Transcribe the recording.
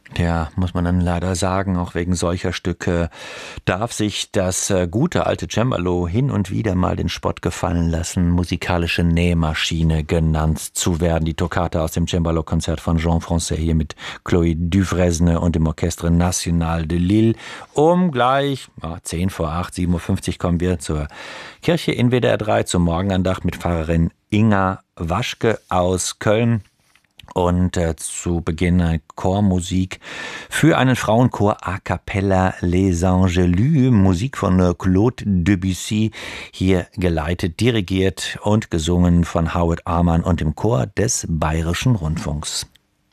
Ja, muss man dann leider sagen, auch wegen solcher Stücke darf sich das gute alte Cembalo hin und wieder mal den Spott gefallen lassen, musikalische Nähmaschine genannt zu werden. Die Toccata aus dem Cembalo-Konzert von Jean Francais hier mit Chloé Duvresne und dem Orchestre National de Lille. Um gleich 10 vor 8, 7:50 Uhr kommen wir zur Kirche in WDR 3 zur Morgenandacht mit Pfarrerin Inga Waschke aus Köln. Und zu Beginn Chormusik für einen Frauenchor a cappella Les Angelus, Musik von Claude Debussy, hier geleitet, dirigiert und gesungen von Howard Arman und dem Chor des Bayerischen Rundfunks.